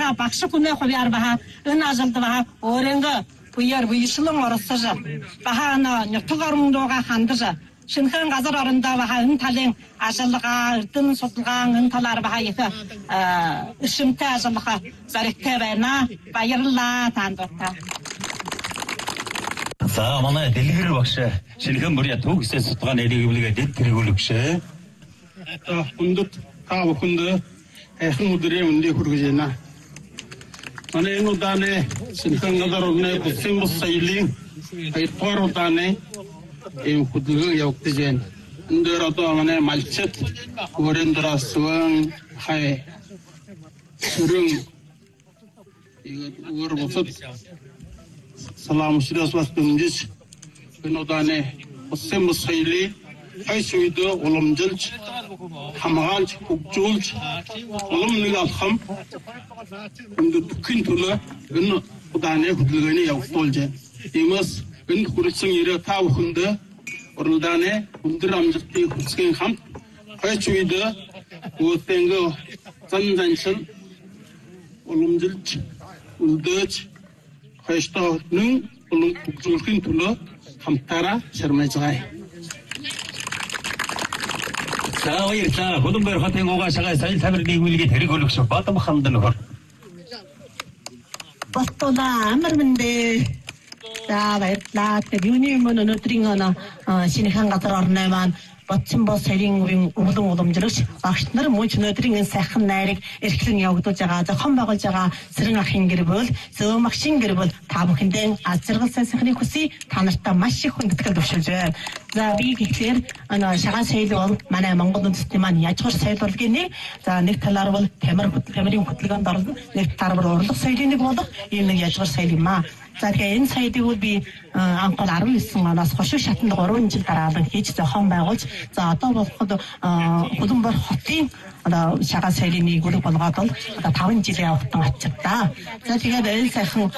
Баха багш хүнээ хувьяар баха энэ ажилд баха өөрөнгө буяар буйшлан оролцож баха нутаг орон руугаа хандаж шинхэн газар орондоо баха энэ талын ажиллагаа эрдэм судалгаа энэ талаар баха их шимтэй ажиллагаа заригтай байна. Баярлалаа танд. За манай дэлгэр багш шинхэн бүрийн төгсөө судалгааны эргэлгээ дэд тэргүүлэгшээ. Хүндэт та бүхэнд эхэн өдрийн өндийг хүргэж байна. Манай энэ удааны шинхэн газар орны бүсийн бус соёлын 2-р удааны ийм хөдөлгөөн явагдаж байна. Энэ дээр одоо манай малчид өрөөнд дөрөсвэн хай сүрэн өөр бусад салаамшрас бас дэмжиж энэ удааны бүсийн бус соёлыг хайшууд уламжилж хамгаалж хөгжүүлж улам нэг алхам бүхэн төлөө энэ удааны хөдөлгөөний явагдуулж байна. Иймээс энэ хүрэлцэн ирээ та бүхэнд уралдааны өндөр амжилтыг хүсгэн хамт хайшууд үүтэнгэ заншил уламжилж үлдээж хайштаа нэг улам хөгжүүлэхийн төлөө хамтаараа шармаж байгаа. За баярлалаа. Хөлбөмбөр хотын угаашаа соёл тамирын нийгмийн тэргүүлэгч Бадамхан нөхөр. Баттолаа амар мэндэ. За баярлалаа. Юуны мөн өнөөдрийн шинэхэн газар орны маань Батчин бос соёлын үеийн өвлөн уламжлагч багш нар мөн өнөөдрийн энэ сайхан найрыг эрхлэн явагдуулж байгаа. Зохион байгуулж байгаа Сэрэн ахын гэр бүл, Зөөн багшийн гэр бүл та бүхэндээ аз жаргал сайхны хүсье та нартай маш их хүндэтгэл төвшүүлж байна. За би гэхээр шагаан соёл бол манай Монгол үндэстний маань яжгуур соёл болгоны нэг. За нэг талаар бол тамирын хөдөлгөөнд орно. Нэг талаар бол урлаг соёлын нэг болох ийм нэг яжгуур соёл юм аа. За тэгээ энэ соёлыг бол би анхол 19 оноос хошуу шатанд 3 жил дараалан хийж зохион байгуулж за одоо болоход Хөлбөмбөр хотын шагаан соёлын нийгүүлэг болгоод бол одоо 5 жилийн явтан ачирдаа. За тэгээд энэ сайхан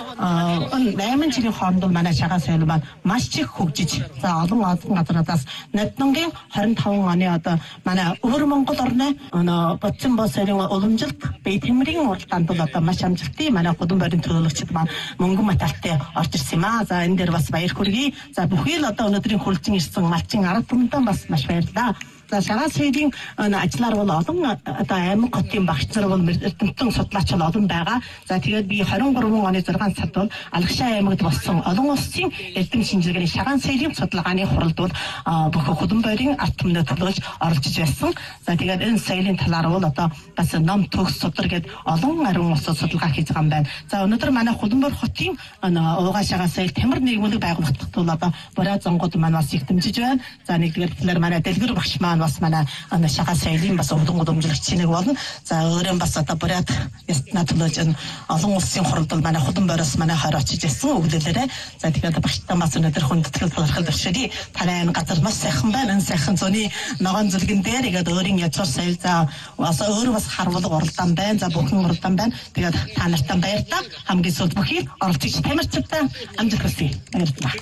8 жилийн хооронд манай шагаан соёл маань маш их хөгжиж за олон газраас Ноднонгийн 25 оны одоо манай өвөр Монгол орны Батчин бос соёлын уламжилт бие тамирын уралдаанд бол одоо маш амжилттай манай Хөлбөмбөрийн төлөөлөгчд маань мөнгөн маталтай орж ирсэн юм аа. За энэ дээр бас баяр хүргэе. За бүхий л одоо өнөөдрийн хүлцэн ирсэн малчин арга түмэндээ бас маш баярлалаа. За шагаан соёлын ажлаар бол олон одоо аймаг хотын багш нар бол эрдэмтэн судлаач олон байгаа. За тэгээд би 23 оны 6 сард бол Алгашаа аймагт болсон олон улсын эрдэм шинжилгээний шагаан соёлын судалгааны хуралд бол бүх Хөлбөмбөрийн ард түмнээ төлөөлж оролцож байсан. За тэгээд энэ соёлын талаар бол одоо бас ном төгс судар гээд олон ариун улсууд судалгаа хийж байгаа юм байна. За өнөөдөр манай Хөлбөмбөр хотын уугаа шагаан соёл тамир нийгмийг байгуулахад бол одоо буруу зонгууд маань бас их дэмжиж байна. За нэгдүгээр талаар манай дэлгэр багш маань бас манай шагаан соёлын бас өвлөн уламжлагч нэг болно. За өөрөө бас одоо буруу ястна төлөж олон улсын хуралд бол манай Хөлбөмбөрөөс манай хорь очиж ирсэн өглөөлөөрэ. За тэгээд багштай бас өнөөдөр хүндэтгэл талархал өршөөрий. Танай энэ газар маш сайхан байна. Энэ сайхан зөний ногоон зүлгэн дээр игээд өөрийн язгуур соёл за бас өөрөө бас харвал уралдаан байна. За бүхэн уралдаан байна. Тэгээд та нартай баярлалаа. Хамгийн сүүлд бүхий оролцогч тамирчидтай амжилт хүсье. Баярлалаа.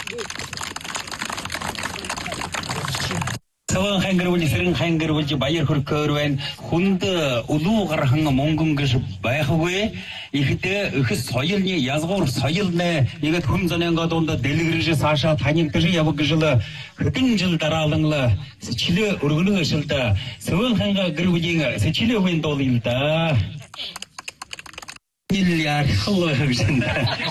Саван хангэрвэл Сэрэн хангэрвэл баяр хүргээр байна. Хүнд улуу гархан мөнгөнгөш байхгүй. Ихтэй их соёлны язгуур соёл нэ нэгэд хүм занянга донд дэлгэрж саашаа танигдж явгжл хэдэн жил дараалан сэчлээ өргөнө ашилда Саван ханга гэрвлийн сэчлээ үеийн дол юм да. Яар хол хэвсэн.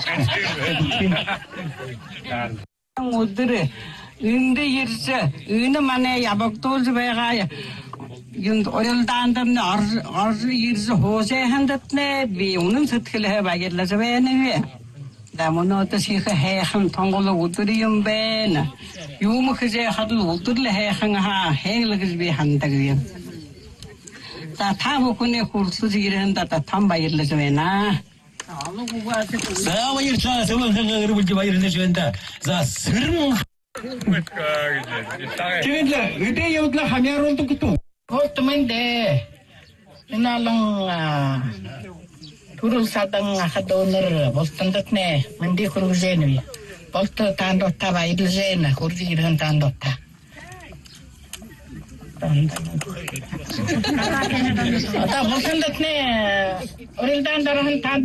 Өдөр энэ ирж энэ манай явагдуулж байгаа юунд уралдаанд ор ирж хоосээ хандтне би үнэн сэтгэлээ баярлаж байна. Дамонотос их хайхан тонгол өдөр юм байна. Юм хэзээ хадл өдөр л хайхан хэнглэж би хандаг юм. За та бүхний хүрэлцэж ирэнд том баярлаж байна. За баярлалаа. Саван хангэрвэл баярлаж байна. За Сэрэн Тэгээд үдээ явдлаа хамяаруулдаг гэдэг. Хөлтмэндэ эналан түрүүл садан хад өнөр болтондотне мэнди хүргжэнэ. Болто таандотта баярлжэна хүрди ирхэн таандотта. Одоо болтондотне урилдаан дарахан таанд